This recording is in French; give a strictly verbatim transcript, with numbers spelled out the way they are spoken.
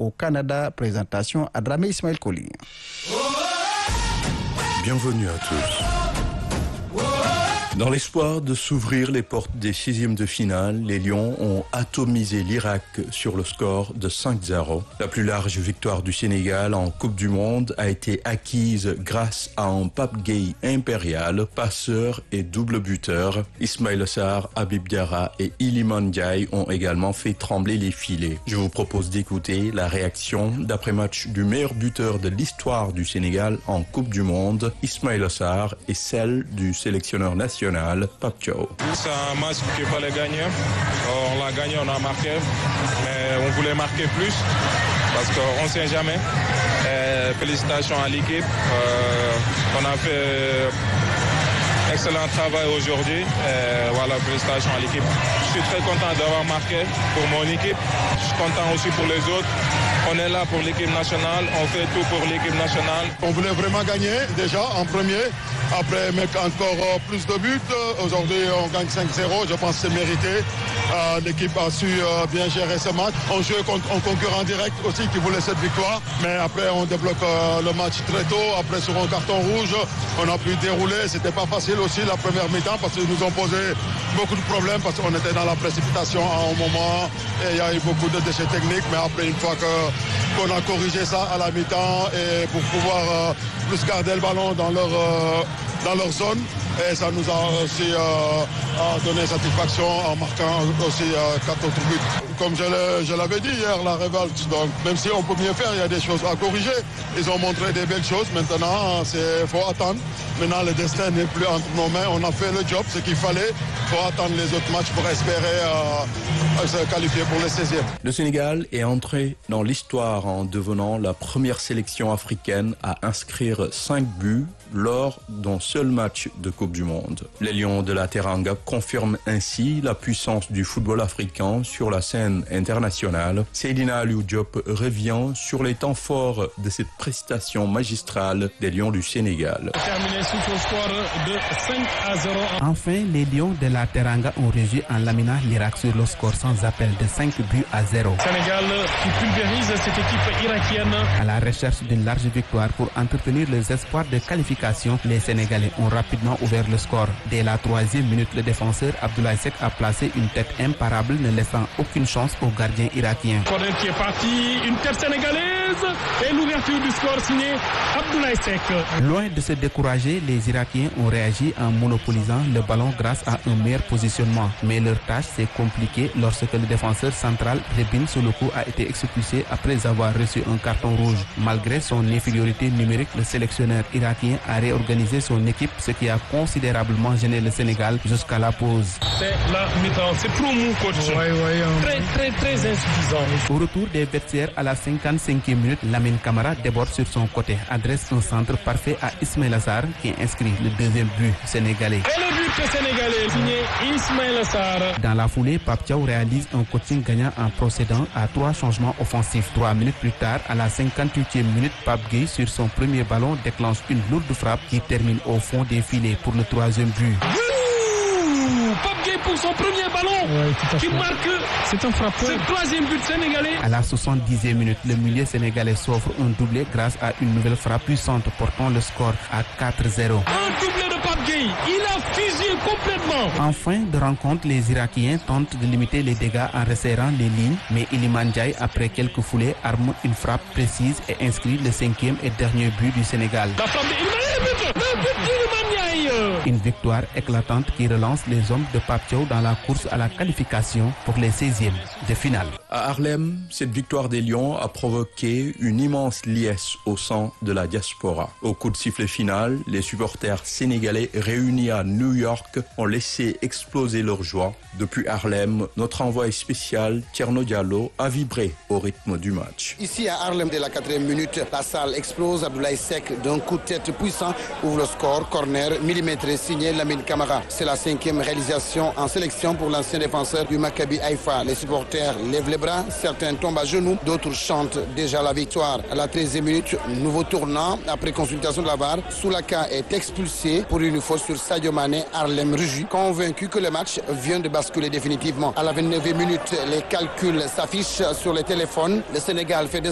au Canada. Présentation Adramé Ismaël Koli. Bienvenue à tous. Dans l'espoir de s'ouvrir les portes des sixièmes de finale, les Lions ont atomisé l'Irak sur le score de cinq zéro. La plus large victoire du Sénégal en Coupe du Monde a été acquise grâce à un Pape Gueye impérial, passeur et double buteur. Ismaïla Sarr, Habib Diarra et Iliman Ndiaye ont également fait trembler les filets. Je vous propose d'écouter la réaction d'après-match du meilleur buteur de l'histoire du Sénégal en Coupe du Monde, Ismaïla Sarr, et celle du sélectionneur national Pape Thiaw. C'est un match qu'il fallait gagner. On l'a gagné, on a marqué, mais on voulait marquer plus parce qu'on ne sait jamais. Et félicitations à l'équipe. Euh, on a fait excellent travail aujourd'hui. Et voilà, félicitations à l'équipe. Je suis très content d'avoir marqué pour mon équipe. Je suis content aussi pour les autres. On est là pour l'équipe nationale, on fait tout pour l'équipe nationale. On voulait vraiment gagner déjà en premier, après mettre encore plus de buts. Aujourd'hui on gagne cinq zéro, je pense que c'est mérité. Euh, l'équipe a su euh, bien gérer ce match. On jouait contre un concurrent direct aussi qui voulait cette victoire. Mais après on débloque euh, le match très tôt. Après sur un carton rouge, on a pu dérouler. C'était pas facile aussi la première mi-temps parce qu'ils nous ont posé beaucoup de problèmes parce qu'on était dans la précipitation à un moment et il y a eu beaucoup de déchets techniques. Mais après une fois que qu'on a corrigé ça à la mi-temps et pour pouvoir euh, plus garder le ballon dans leur, euh, dans leur zone. Et ça nous a aussi euh, donné satisfaction en marquant aussi euh, quatre autres buts. Comme je, je l'avais dit hier, la révolte, donc même si on peut mieux faire, il y a des choses à corriger. Ils ont montré des belles choses, maintenant il faut attendre. Maintenant le destin n'est plus entre nos mains, on a fait le job, ce qu'il fallait. Il faut attendre les autres matchs pour espérer euh, se qualifier pour le seizième. Le Sénégal est entré dans l'histoire en devenant la première sélection africaine à inscrire cinq buts lors d'un seul match de Coupe du Monde. Les Lions de la Teranga confirment ainsi la puissance du football africain sur la scène internationale. Seydina Aliou Diop revient sur les temps forts de cette prestation magistrale des Lions du Sénégal. Terminé sous le score de cinq à zéro. Enfin, les Lions de la Teranga ont réussi en laminant l'Irak sur le score sans appel de cinq buts à zéro. Sénégal qui pulvérise cette équipe irakienne. À la recherche d'une large victoire pour entretenir les espoirs de qualification, les Sénégalais ont rapidement ouvert le score. Dès la troisième minute, le défenseur Abdoulaye Seck a placé une tête imparable, ne laissant aucune chance au gardien irakien. Corner qui est parti, une tête sénégalaise et l'ouverture du score signée Abdoulaye Seck. Loin de se décourager, les Irakiens ont réagi en monopolisant le ballon grâce à un meilleur positionnement. Mais leur tâche s'est compliquée lorsque le défenseur central Rebin Solokou a été expulsé après avoir reçu un carton rouge. Malgré son infériorité numérique, le sélectionneur irakien a réorganisé son équipe, ce qui a considérablement gêné le Sénégal jusqu'à la pause. C'est la mi-temps, c'est trop mou, coach. Ouais, ouais, hein. Très, très, très insuffisant. Au retour des vestiaires à la cinquante-cinquième minute, Lamine Camara déborde sur son côté, adresse un centre parfait à Ismaïla Sarr qui inscrit le deuxième but sénégalais. Et le but sénégalais signé Ismaïla Sarr. Dans la foulée, Pape Thiaw réalise un coaching gagnant en procédant à trois changements offensifs. Trois minutes plus tard, à la cinquante-huitième minute, Pape Gueye sur son premier ballon déclenche une lourde frappe qui termine au fond des filets pour le troisième but. Pape Gueye pour son premier ballon ouais, qui marque c'est un frappeur. C'est le troisième but sénégalais. À la soixante-dixième minute, le milieu sénégalais s'offre un doublé grâce à une nouvelle frappe puissante portant le score à quatre zéro. Un doublé de Pape Gueye, il a fusillé complètement. En fin de rencontre, les Irakiens tentent de limiter les dégâts en resserrant les lignes, mais Iliman Ndiaye, après quelques foulées, arme une frappe précise et inscrit le cinquième et dernier but du Sénégal. La frappe de Iliman Ndiaye. Une victoire éclatante qui relance les hommes de Pape Thiaw dans la course à la qualification pour les seizièmes de finale. À Harlem, cette victoire des Lions a provoqué une immense liesse au sein de la diaspora. Au coup de sifflet final, les supporters sénégalais réunis à New York ont laissé exploser leur joie. Depuis Harlem, notre envoyé spécial, Thierno Diallo, a vibré au rythme du match. Ici à Harlem, dès la quatrième minute, la salle explose. Abdoulaye Seck, d'un coup de tête puissant, ouvre le score. Corner millimétré signé Lamine Camara. C'est la cinquième réalisation en sélection pour l'ancien défenseur du Maccabi Haïfa. Les supporters lèvent les bras, certains tombent à genoux, d'autres chantent déjà la victoire. À la treizième minute, nouveau tournant. Après consultation de la V A R, Soulaka est expulsé pour une faute sur Sadio Mané. Harlem rugit, convaincu que le match vient de basculer définitivement. À la vingt-neuvième minute, les calculs s'affichent sur les téléphones. Le Sénégal fait des